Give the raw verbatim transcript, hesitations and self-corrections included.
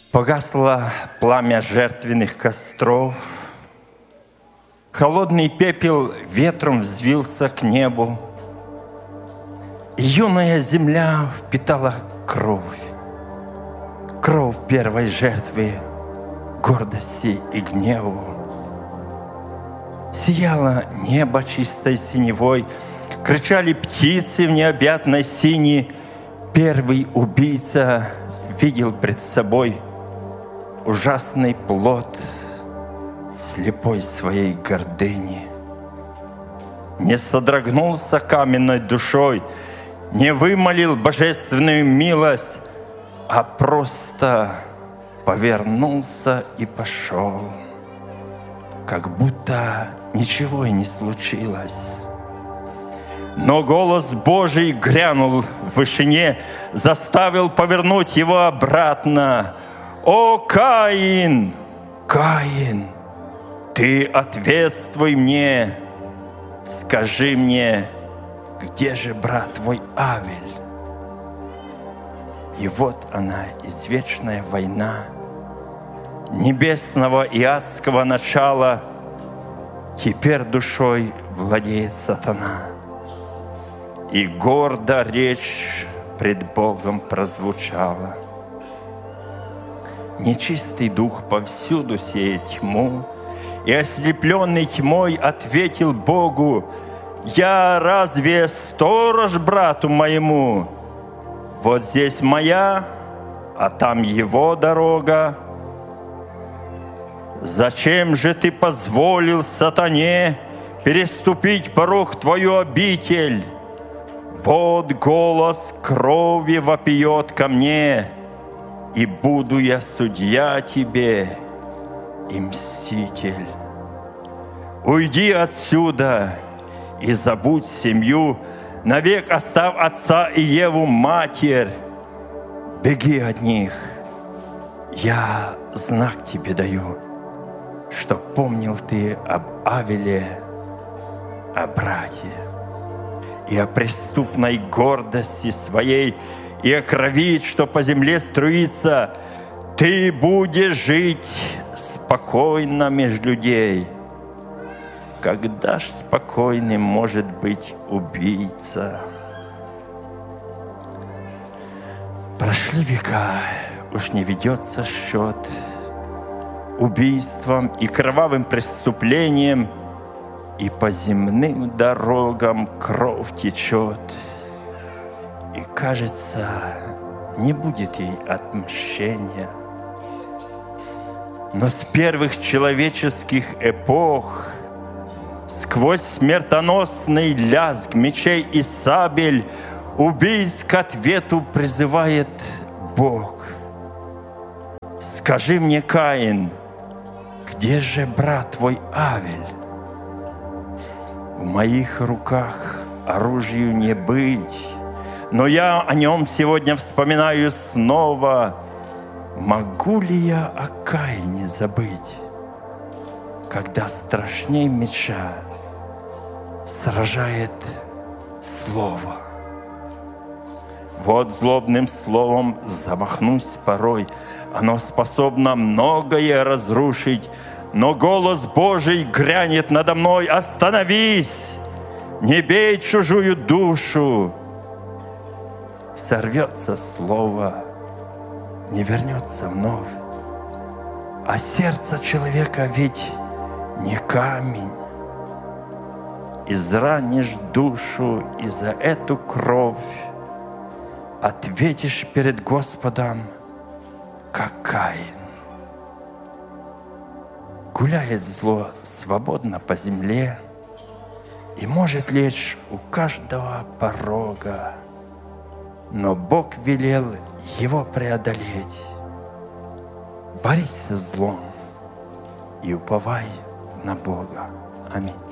Погасло пламя жертвенных костров, холодный пепел ветром взвился к небу, и юная земля впитала кровь, кровь первой жертвы гордости и гневу. Сияло небо чистой синевой, кричали птицы в необъятной сине. Первый убийца видел пред собой ужасный плод слепой своей гордыни. Не содрогнулся каменной душой, не вымолил божественную милость, а просто повернулся и пошел, как будто ничего и не случилось. Но голос Божий грянул в вышине, заставил повернуть его обратно. «О, Каин! Каин! Ты ответствуй мне! Скажи мне, где же брат твой Авель?» И вот она, извечная война небесного и адского начала. Теперь душой владеет сатана. И гордо речь пред Богом прозвучала. Нечистый дух повсюду сеет тьму, и ослепленный тьмой ответил Богу: «Я разве сторож брату моему? Вот здесь моя, а там его дорога. Зачем же ты позволил сатане переступить порог твою обитель? Вот голос крови вопиет ко мне, и буду я судья тебе и мститель. Уйди отсюда и забудь семью, навек оставь отца и Еву матерь. Беги от них, я знак тебе даю, чтоб помнил ты об Авеле, о брате, и о преступной гордости своей, и о крови, что по земле струится. Ты будешь жить спокойно меж людей. Когда ж спокойным может быть убийца?» Прошли века, уж не ведется счет убийствам и кровавым преступлениям, и по земным дорогам кровь течет. И кажется, не будет ей отмщения. Но с первых человеческих эпох, сквозь смертоносный лязг мечей и сабель, убийц к ответу призывает Бог. «Скажи мне, Каин, где же брат твой Авель? В моих руках оружию не быть, но я о нем сегодня вспоминаю снова. Могу ли я о Каине забыть, когда страшней меча сражает слово? Вот злобным словом замахнусь порой, оно способно многое разрушить, но голос Божий грянет надо мной: остановись, не бей чужую душу. Сорвется слово, не вернется вновь. А сердце человека ведь не камень. Изранишь душу, и за эту кровь ответишь перед Господом, как Каин. Гуляет зло свободно по земле и может лечь у каждого порога, но Бог велел его преодолеть. Борись с злом и уповай на Бога. Аминь.